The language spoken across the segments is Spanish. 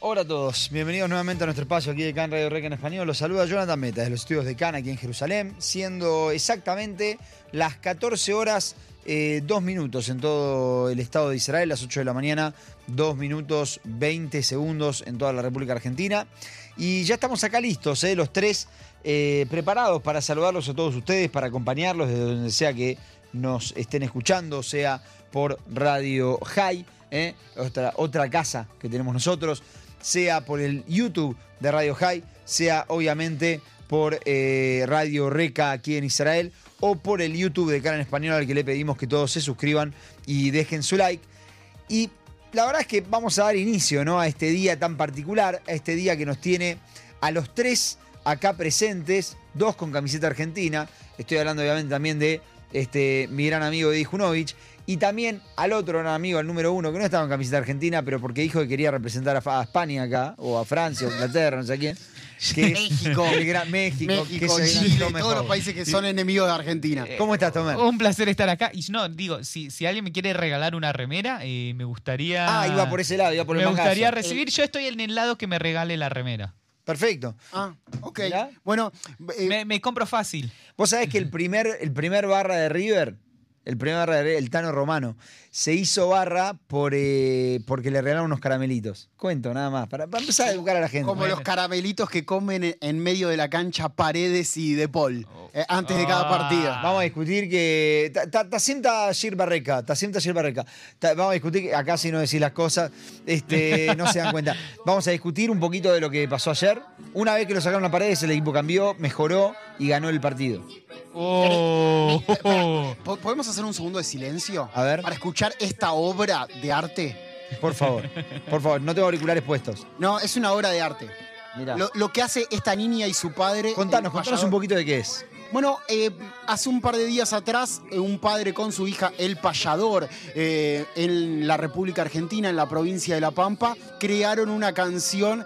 Hola a todos, bienvenidos nuevamente a nuestro espacio aquí de CAN Radio Rec en español. Los saluda Jonathan Meta desde los estudios de CAN aquí en Jerusalén, siendo exactamente las 14 horas 2 minutos en todo el Estado de Israel, las 8 de la mañana, 2 minutos 20 segundos en toda la República Argentina. Y ya estamos acá listos, los tres preparados para saludarlos a todos ustedes, para acompañarlos desde donde sea que nos estén escuchando, sea por Radio High, otra casa que tenemos nosotros, sea por el YouTube de Radio High, sea obviamente por Radio Reca aquí en Israel, o por el YouTube de CAN en español, al que le pedimos que todos se suscriban y dejen su like. Y la verdad es que vamos a dar inicio, ¿no?, a este día tan particular, a este día que nos tiene a los tres acá presentes, dos con camiseta argentina. Estoy hablando obviamente también de mi gran amigo Eddie Junovich, y también al otro gran amigo, al número uno, que no estaba en camiseta argentina, pero porque dijo que quería representar a España acá, o a Francia, o a Inglaterra, no sé quién. Que México. México, que es el Chile, Tomer todos los Howe. países que son enemigos de Argentina. ¿Cómo estás, Tomer? Un placer estar acá. Y no, digo, si alguien me quiere regalar una remera, me gustaría... Iba por ese lado, iba por el Me mangazo. gustaría recibir. Yo estoy en el lado que me regale la remera. Perfecto. Ok. ¿Mirá? Bueno, Me compro fácil. Vos sabés que el primer barra de River, el Tano Romano, se hizo barra porque le regalaron unos caramelitos. Cuento, nada más, para empezar a educar a la gente. como los caramelitos que comen en medio de la cancha Paredes y De Paul, antes de cada partido. Vamos a discutir que... Tassim Tashir Barreca. Vamos a discutir que acá, si no decís las cosas, no se dan cuenta. Vamos a discutir un poquito de lo que pasó ayer. Una vez que lo sacaron a Paredes, el equipo cambió, mejoró y ganó el partido. ¿Podemos hacer un segundo de silencio? A ver. Para escuchar esta obra de arte. Por favor, no tengo auriculares puestos. No, es una obra de arte. Mirá. Lo que hace esta niña y su padre. Contanos un payador. poquito de qué es. Bueno, hace un par de días atrás, un padre con su hija, El Payador, en la República Argentina, en la provincia de La Pampa, crearon una canción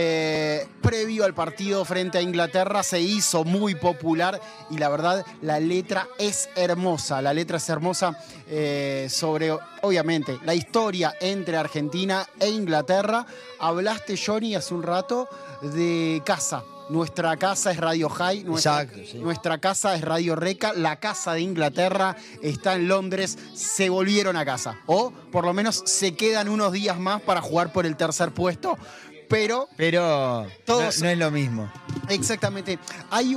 previo al partido frente a Inglaterra. Se hizo muy popular y la verdad, la letra es hermosa. La letra es hermosa sobre, obviamente, la historia entre Argentina e Inglaterra. Hablaste, Johnny, hace un rato de casa. Nuestra casa es Radio High, nuestra casa es Radio Reca, la casa de Inglaterra está en Londres, se volvieron a casa. O por lo menos se quedan unos días más para jugar por el tercer puesto. Pero Todos, no es lo mismo. Exactamente. Hay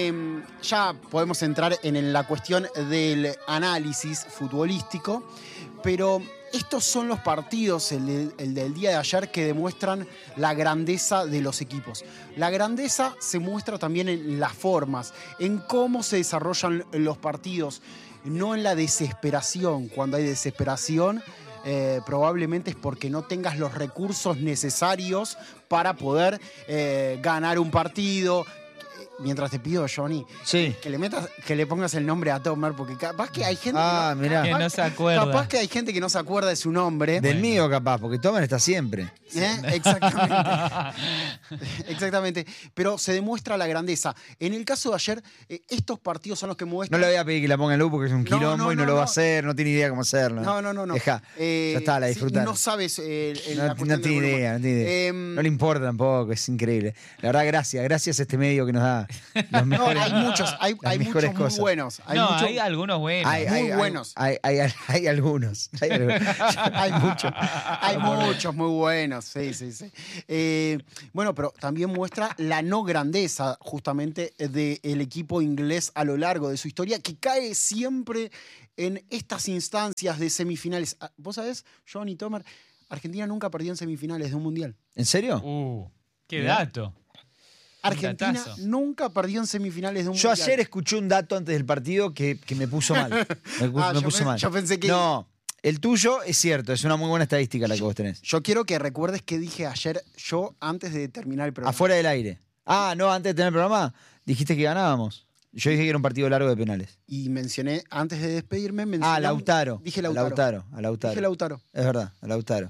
ya podemos entrar en la cuestión del análisis futbolístico, pero estos son los partidos, el del día de ayer, que demuestran la grandeza de los equipos. La grandeza se muestra también en las formas, en cómo se desarrollan los partidos, no en la desesperación. Cuando hay desesperación, probablemente es porque no tengas los recursos necesarios para poder ganar un partido. Mientras te pido, Johnny, Sí. que le pongas el nombre a Tomer, porque capaz que hay gente Mirá. Que no se acuerda. Capaz que hay gente que no se acuerda de su nombre. Del mío, capaz, porque Tomer está siempre. Exactamente. Exactamente. Pero se demuestra la grandeza. En el caso de ayer, estos partidos son los que No muestran. le voy a pedir que la ponga en luz porque es un quilombo y no lo va a hacer, no tiene idea cómo hacerlo. No. Dejá. Ya está, la Sí, disfrutar. no sabes No tiene idea, no tiene idea. No le importa tampoco, es increíble. La verdad, gracias a este medio que nos da los No, mejores, hay muchos, hay las mejores muchos muy cosas. buenos. Hay No, muchos- hay algunos buenos. Muy buenos. Hay algunos. Hay muchos muy buenos, sí. Bueno, pero también muestra la no grandeza justamente del equipo inglés a lo largo de su historia, que cae siempre en estas instancias de semifinales. ¿Vos sabés, Johnny Tomer? Argentina nunca perdió en semifinales de un mundial. ¿En serio? Qué Mirá. dato. Argentina datazo. nunca perdió en semifinales de un Yo mundial. ayer escuché un dato antes del partido que me puso mal. Me puso mal. Yo pensé que... No, el tuyo es cierto, es una muy buena estadística la que vos tenés. Yo quiero que recuerdes que dije ayer yo antes de terminar el programa. Afuera del aire. No, antes de tener el programa, dijiste que ganábamos. Yo dije que era un partido largo de penales. Y mencioné, antes de despedirme, Lautaro. Dije A Lautaro. Lautaro. Dije Lautaro. Es verdad, a Lautaro.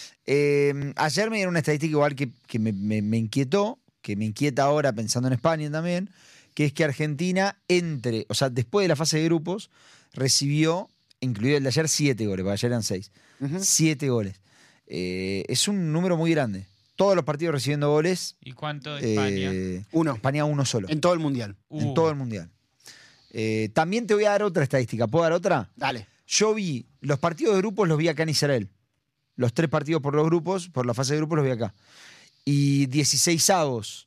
Ayer me dieron una estadística igual que me inquietó, que me inquieta ahora pensando en España también, que es que Argentina después de la fase de grupos, recibió, incluido el de ayer, 7 goles, porque ayer eran 6. 7 goles. Es un número muy grande. todos los partidos recibiendo goles. ¿Y cuánto España? Uno. España uno solo. En todo el mundial. En todo el mundial. También te voy a dar otra estadística. ¿Puedo dar otra? Dale. Yo vi los partidos de grupos, los vi acá en Israel. Los 3 partidos por los grupos, por la fase de grupos, los vi acá. Y 16avos,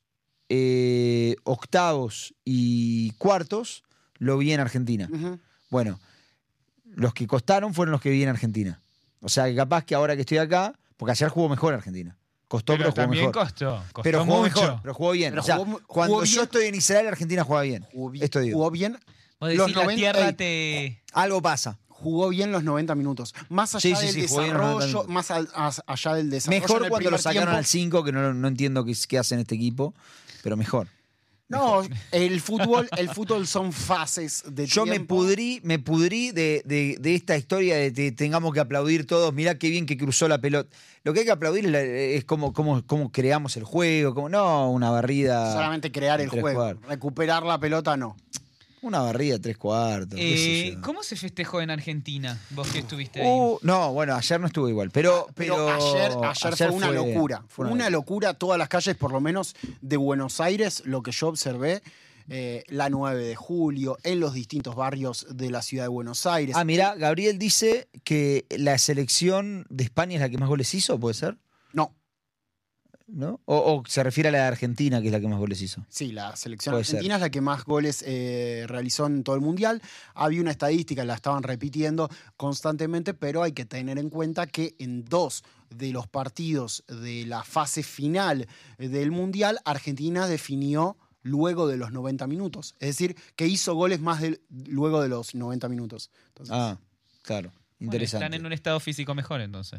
octavos y cuartos, lo vi en Argentina. Ujú. Bueno, los que costaron fueron los que vi en Argentina. O sea, que capaz que ahora que estoy acá, porque ayer jugó mejor Argentina. Costó, pero jugó también mejor. costó Pero jugó mucho. mejor, pero jugó bien. Pero o sea, jugó cuando bien. yo estoy en Israel, Argentina juega bien. Esto digo. Jugó bien. Vos decís, Los la 90 tierra ey, te... Algo pasa. Jugó bien los 90 minutos. Más allá Sí, del jugó bien los 90 desarrollo, minutos. allá del desarrollo. en Mejor el cuando lo primer sacaron tiempo. al 5, que no entiendo qué hacen este equipo, pero mejor. No, el fútbol son fases de Yo tiempo. me pudrí de esta historia de que tengamos que aplaudir todos. Mirá qué bien que cruzó la pelota. Lo que hay que aplaudir es cómo creamos el juego. No, una barrida. Solamente crear en el 3 juego. cuartos. Recuperar la pelota, no. Una barrida 3 cuartos. qué sé yo. ¿Cómo se festejó en Argentina? Vos que estuviste ahí. No, bueno, ayer no estuvo igual. Pero ayer fue una locura. Fue una locura. Todas las calles, por lo menos de Buenos Aires, lo que yo observé, la 9 de julio, en los distintos barrios de la ciudad de Buenos Aires. Mirá, Gabriel dice que la selección de España es la que más goles hizo, ¿puede ser? No, ¿No? O se refiere a la de Argentina, que es la que más goles hizo. sí, la selección Puede argentina ser. es la que más goles realizó en todo el mundial. Había una estadística, la estaban repitiendo constantemente, pero hay que tener en cuenta que en 2 de los partidos de la fase final del mundial, Argentina definió luego de los 90 minutos. Es decir, que hizo goles luego de los 90 minutos. Entonces, Claro. Bueno, Interesante. están en un estado físico mejor entonces.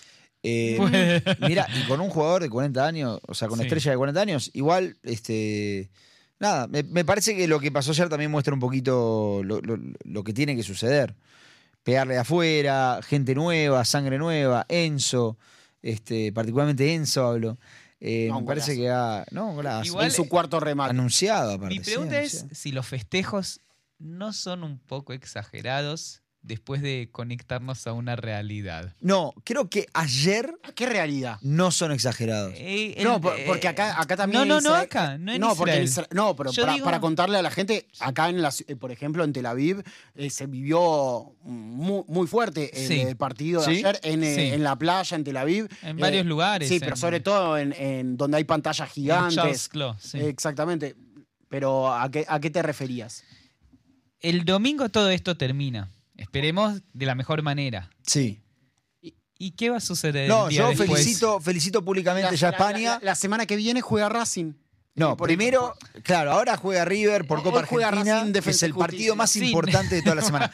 Mira, y con un jugador de 40 años, o sea, con Sí. estrella de 40 años, igual, nada, me parece que lo que pasó ayer también muestra un poquito lo que tiene que suceder. Pegarle de afuera, gente nueva, sangre nueva, Enzo, particularmente Enzo hablo. Me un parece golazo. que un golazo. Igual, en su cuarto remate. Anunciado, aparte. Mi sí, pregunta es anunciado. si los festejos no son un poco exagerados después de conectarnos a una realidad. No, creo que ayer ¿Qué realidad? no son exagerados. No, porque acá también. No, en no, Israel- acá, no en porque en Israel. No, pero Yo digo- para contarle a la gente, acá por ejemplo, en Tel Aviv, se vivió muy, muy fuerte Sí. el partido de ¿Sí? ayer Sí. en la playa, en Tel Aviv. En varios lugares, Sí, pero sobre todo en donde hay pantallas En gigantes. Charles Close, sí. Exactamente. Pero ¿a qué te referías? El domingo todo esto termina. Esperemos de la mejor manera. Sí. ¿Y qué va a suceder No, el día yo después? felicito públicamente ya a España. La semana que viene juega Racing. No, Por primero, claro, ahora juega River por Hoy Copa juega Argentina, Racing, que Defensa es y el partido Justicia. más Sí. importante de toda la semana.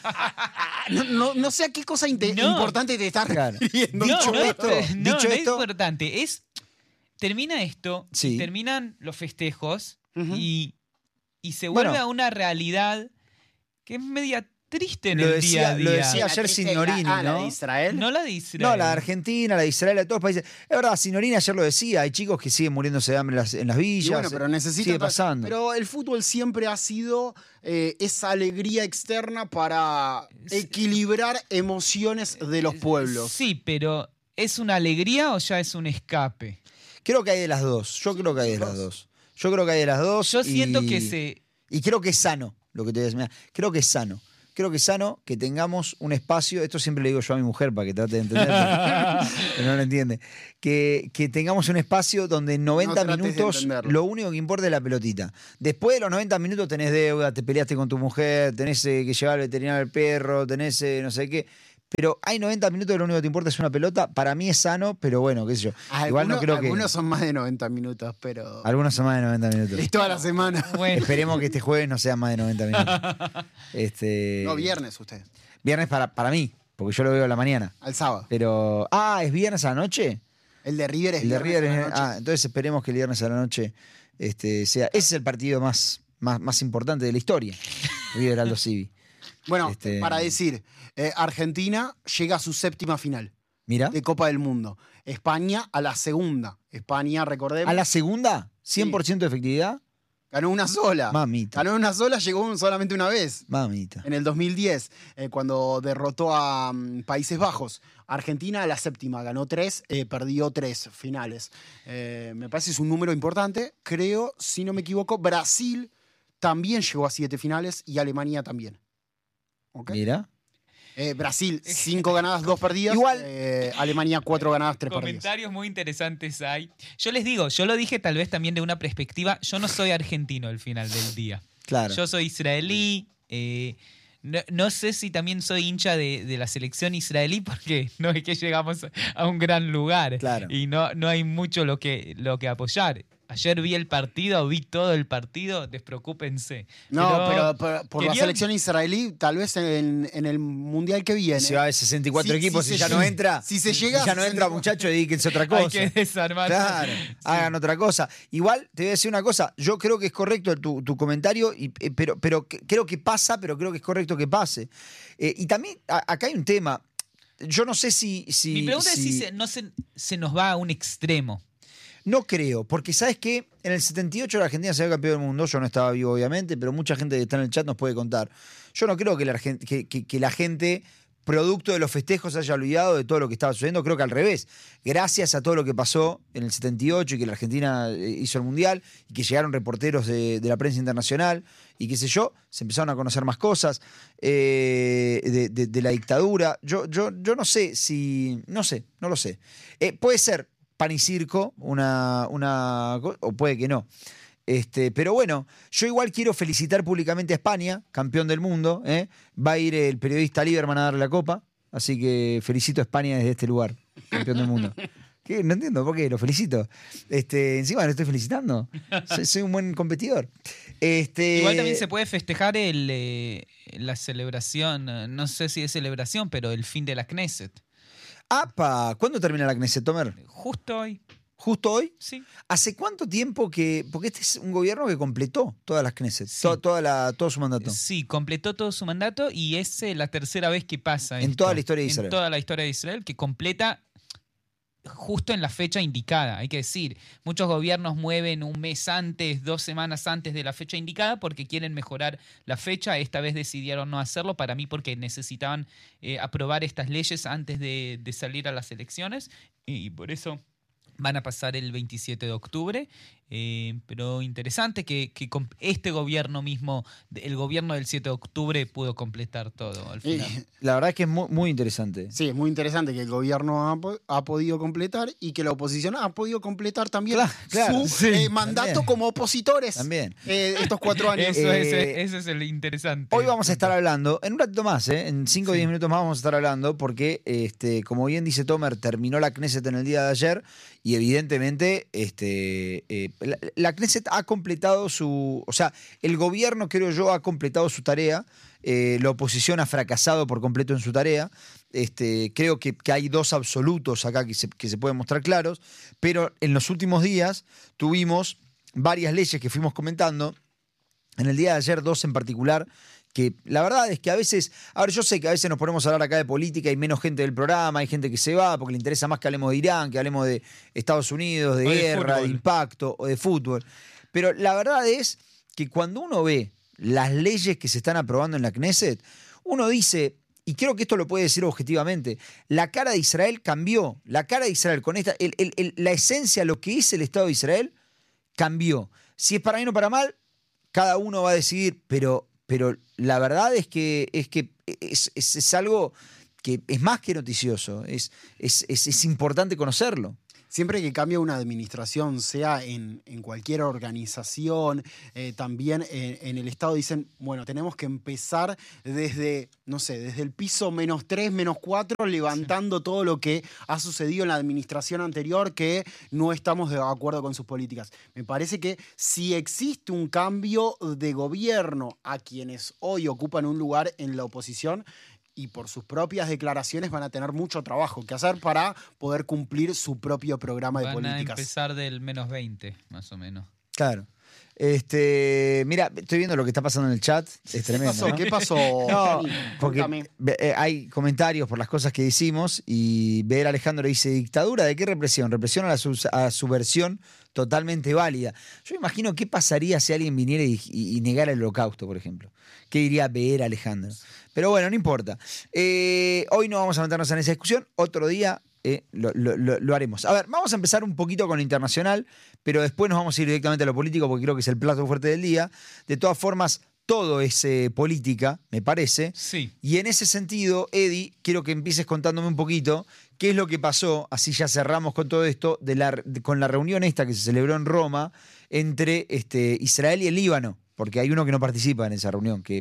No sé a qué cosa No. importante te estás Claro. refiriendo. Dicho no, esto, no, dicho no esto- es importante. Termina esto, Sí. y terminan los festejos Ujú. y se vuelve Bueno. a una realidad que es media triste en Lo el decía- día a lo día. decía ayer La triste- Signorini, la ¿no? de Israel. No la de Israel. No, la de Argentina, la de Israel, la de todos los países. Es verdad, Signorini ayer lo decía, hay chicos que siguen muriéndose de hambre en las villas. Y bueno, pero necesita. Sigue pasando. Pero el fútbol siempre ha sido esa alegría externa para equilibrar emociones de los pueblos. Sí, pero ¿es una alegría o ya es un escape? Creo que hay de las dos. Yo creo que hay de las dos. Yo creo que hay de las dos. Yo siento y- que se... Y creo que es sano lo que te voy a decir. Mirá, creo que es sano. Creo que es sano que tengamos un espacio, esto siempre le digo yo a mi mujer para que trate de entender, pero no lo entiende, que tengamos un espacio donde en 90 trates de minutos entenderlo. lo único que importa es la pelotita. Después de los 90 minutos tenés deuda, te peleaste con tu mujer, tenés que llevar al veterinario al perro, tenés no sé qué. Pero hay 90 minutos que lo único que te importa es una pelota. Para mí es sano, pero bueno, qué sé yo. Igual no creo que... Algunos son más de 90 minutos, pero. Algunos son más de 90 minutos. Es toda la semana. Bueno, Esperemos que este jueves no sea más de 90 minutos. No, viernes ustedes. Viernes para mí, porque yo lo veo a la mañana. Al sábado. Pero. ¿Es viernes a la noche? El de River es El de viernes River a la es. noche. Entonces esperemos que el viernes a la noche sea. Ese es el partido más importante de la historia. River Aldo Civi. Bueno, Este- para decir, Argentina llega a su séptima final Mira. de Copa del Mundo. España a la segunda. España, recordemos. ¿A la segunda? ¿100% de efectividad? Ganó una sola. Mamita. Ganó una sola, llegó solamente una vez. Mamita. En el 2010, cuando derrotó a Países Bajos. Argentina, la séptima, ganó 3, perdió 3 finales. Me parece que es un número importante. Creo, si no me equivoco, Brasil también llegó a 7 finales y Alemania también. ¿Ok? Mira. Brasil, 5 ganadas, 2 perdidas. Igual. Alemania, 4 ganadas, 3 perdidas. Comentarios muy interesantes hay. Yo les digo, yo lo dije tal vez también de una perspectiva, yo no soy argentino al final del día. Claro. Yo soy israelí. No sé si también soy hincha de la selección israelí porque no es que llegamos a un gran lugar. Claro. Y no hay mucho lo que apoyar. Ayer vi el partido, vi todo el partido, despreocúpense. No, pero por la quería- selección israelí, tal vez en el mundial que viene. Se va de 64 Si- equipos si y se ya no llega- entra. si se llega ya a no entra, 64. muchachos, dedíquense a otra cosa. Hay que desarmar. Claro, hagan otra cosa. Igual, te voy a decir una cosa, yo creo que es correcto tu comentario, pero creo que pasa, pero creo que es correcto que pase. Y también, acá hay un tema, yo no sé si... Mi pregunta es si se nos va a un extremo. No creo, porque ¿sabes qué? En el 78 la Argentina salió campeón del mundo, yo no estaba vivo obviamente, pero mucha gente que está en el chat nos puede contar. Yo no creo que la gente, producto de los festejos, se haya olvidado de todo lo que estaba sucediendo, creo que al revés. Gracias a todo lo que pasó en el 78 y que la Argentina hizo el Mundial y que llegaron reporteros de la prensa internacional y qué sé yo, se empezaron a conocer más cosas de la dictadura. Yo no sé si... No lo sé. Puede ser pan y circo, o puede que no. Pero bueno, yo igual quiero felicitar públicamente a España, campeón del mundo. Va a ir el periodista Lieberman a darle la copa, así que felicito a España desde este lugar, campeón del mundo. ¿Qué? No entiendo por qué, lo felicito. Encima lo estoy felicitando. Soy un buen competidor. Igual también se puede festejar la celebración, no sé si es celebración, pero el fin de la Knesset. ¡Apa! ¿Cuándo termina la Knesset, Tomer? Justo hoy. ¿Justo hoy? Sí. ¿Hace cuánto tiempo que...? Porque este es un gobierno que completó todas las Knesset, Sí. todo su mandato. Sí, completó todo su mandato y es la tercera vez que pasa En esto. toda la historia de Israel. En toda la historia de Israel, que completa justo en la fecha indicada. Hay que decir, muchos gobiernos mueven un mes antes, 2 semanas antes de la fecha indicada porque quieren mejorar la fecha. Esta vez decidieron no hacerlo, para mí porque necesitaban aprobar estas leyes antes de salir a las elecciones y por eso van a pasar el 27 de octubre. Pero interesante que este gobierno mismo, el gobierno del 7 de octubre, pudo completar todo al final. La verdad es que es muy, muy interesante. Sí, es muy interesante que el gobierno ha podido completar y que la oposición ha podido completar también Claro, su sí, mandato también. como opositores También. estos 4 años. Eso es el interesante. Hoy vamos a estar hablando, en un ratito más, en 5 o 10 minutos más vamos a estar hablando, porque, como bien dice Tomer, terminó la Knesset en el día de ayer y evidentemente la Knesset ha completado o sea, el gobierno, creo yo, ha completado su tarea. La oposición ha fracasado por completo en su tarea. Creo que hay 2 absolutos acá que se pueden mostrar claros, pero en los últimos días tuvimos varias leyes que fuimos comentando. En el día de ayer, 2 en particular, que la verdad es que a veces, ahora yo sé que a veces nos ponemos a hablar acá de política, hay menos gente del programa, hay gente que se va porque le interesa más que hablemos de Irán, que hablemos de Estados Unidos, de O de guerra, de fútbol. impacto o de fútbol. Pero la verdad es que cuando uno ve las leyes que se están aprobando en la Knesset, uno dice, y creo que esto lo puede decir objetivamente, la cara de Israel cambió. La cara de Israel con esta, la esencia, lo que es el Estado de Israel, cambió. Si es para bien o para mal, cada uno va a decidir, pero la verdad es que es algo que es más que noticioso, es importante conocerlo. Siempre que cambia una administración, sea en cualquier organización, también en el Estado, dicen, bueno, tenemos que empezar desde, no sé, desde el piso -3, -4, levantando todo lo que ha sucedido en la administración anterior, que no estamos de acuerdo con sus políticas. Me parece que si existe un cambio de gobierno a quienes hoy ocupan un lugar en la oposición, y por sus propias declaraciones van a tener mucho trabajo que hacer para poder cumplir su propio programa de Van a políticas. empezar del -20, más o menos. Claro. Mira, estoy viendo lo que está pasando en el chat. Es tremendo. ¿Qué pasó? No, Dani? porque Contame. hay comentarios por las cosas que decimos y Ver Alejandro dice, ¿dictadura de qué represión? Represión a la subversión totalmente válida. Yo imagino qué pasaría si alguien viniera y negara el holocausto, por ejemplo. ¿Qué diría Ver Alejandro? Pero bueno, no importa. Hoy no vamos a meternos en esa discusión. Otro día lo haremos. A ver, vamos a empezar un poquito con lo internacional, pero después nos vamos a ir directamente a lo político porque creo que es el plato fuerte del día. De todas formas, todo es política, me parece. Sí. Y en ese sentido, Eddie, quiero que empieces contándome un poquito qué es lo que pasó, así ya cerramos con todo esto, con la reunión esta que se celebró en Roma entre Israel y el Líbano, porque hay uno que no participa en esa reunión, que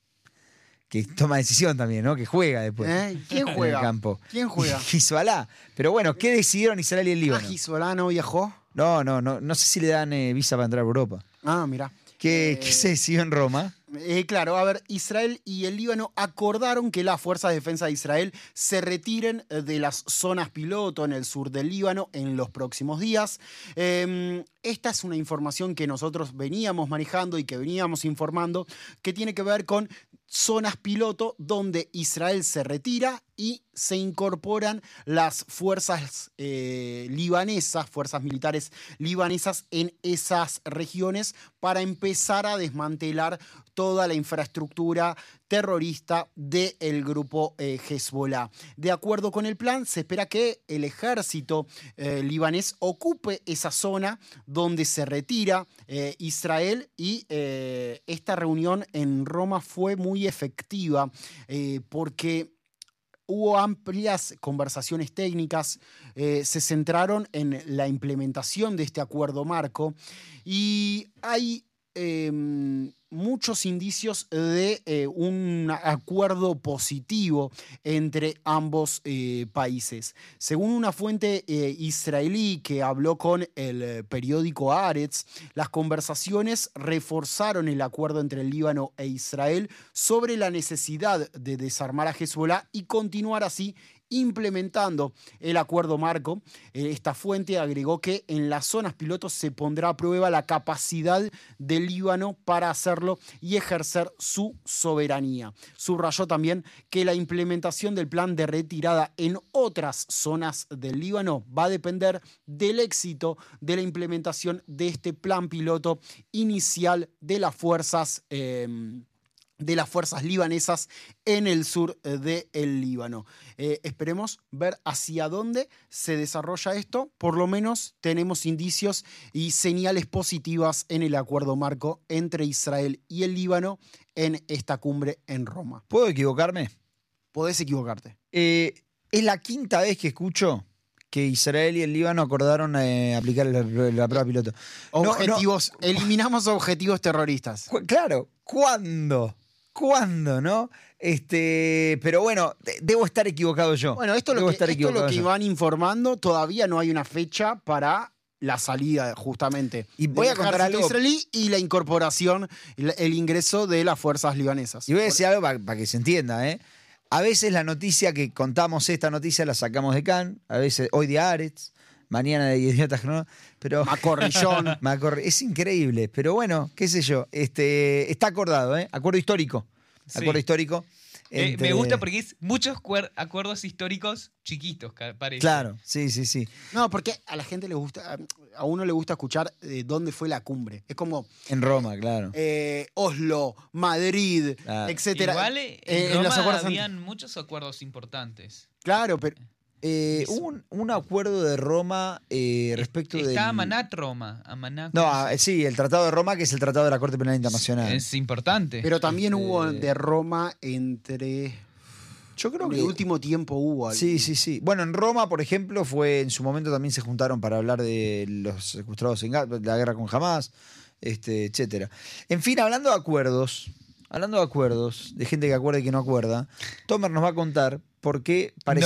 toma decisión también, ¿no? Que juega después. ¿Quién En juega? el campo. ¿Quién juega? Hezbollah. Pero bueno, ¿qué decidieron Israel y el Líbano? Hezbollah no viajó. No sé si le dan visa para entrar a Europa. Mirá. ¿Qué se decidió en Roma? Claro, a ver, Israel y el Líbano acordaron que las fuerzas de defensa de Israel se retiren de las zonas piloto en el sur del Líbano en los próximos días. Esta es una información que nosotros veníamos manejando y que veníamos informando, que tiene que ver con zonas piloto donde Israel se retira y se incorporan las fuerzas libanesas, fuerzas militares libanesas en esas regiones para empezar a desmantelar toda la infraestructura terrorista del grupo Hezbollah. De acuerdo con el plan, se espera que el ejército libanés ocupe esa zona donde se retira Israel y esta reunión en Roma fue muy efectiva porque hubo amplias conversaciones técnicas, se centraron en la implementación de este acuerdo marco y hay muchos indicios de un acuerdo positivo entre ambos países. Según una fuente israelí que habló con el periódico Haaretz, las conversaciones reforzaron el acuerdo entre el Líbano e Israel sobre la necesidad de desarmar a Hezbollah y continuar así implementando el acuerdo marco. Esta fuente agregó que en las zonas pilotos se pondrá a prueba la capacidad del Líbano para hacerlo y ejercer su soberanía. Subrayó también que la implementación del plan de retirada en otras zonas del Líbano va a depender del éxito de la implementación de este plan piloto inicial de las fuerzas libanesas en el sur del Líbano. Esperemos ver hacia dónde se desarrolla esto. Por lo menos tenemos indicios y señales positivas en el acuerdo marco entre Israel y el Líbano en esta cumbre en Roma. ¿Puedo equivocarme? Podés equivocarte. Es la quinta vez que escucho que Israel y el Líbano acordaron aplicar la prueba piloto. Objetivos, eliminamos objetivos terroristas. Claro, ¿cuándo? ¿no? Pero bueno, debo estar equivocado yo. Bueno, esto es lo que van informando. Todavía no hay una fecha para la salida, justamente. Y voy a contar algo israelí y la incorporación, el ingreso de las fuerzas libanesas. Y voy a decir algo para que se entienda, ¿eh? A veces la noticia que contamos, esta noticia la sacamos de Cannes, a veces hoy de Haaretz, mañana de Idiotas, ¿no? Pero Macorrillón. Es increíble, pero bueno, qué sé yo. Está acordado, ¿eh? Acuerdo histórico. Sí. Acuerdo histórico. Me gusta porque es muchos acuerdos históricos chiquitos, parece. Claro, sí. No, porque a la gente le gusta, a uno le gusta escuchar dónde fue la cumbre. Es como en Roma, claro. Oslo, Madrid, claro, etcétera. Igual en Roma habían muchos acuerdos importantes. Claro, pero hubo un acuerdo de Roma respecto de. Está Amanat Roma. Amanat, sí, el Tratado de Roma, que es el Tratado de la Corte Penal Internacional. Es importante. Pero también hubo de Roma entre. Yo creo en que el último tiempo hubo algo. Sí. Bueno, en Roma, por ejemplo, en su momento también se juntaron para hablar de los secuestrados en Gaza, de la guerra con Hamas, etcétera. En fin, hablando de acuerdos, de gente que acuerda y que no acuerda, Tomer nos va a contar por qué parece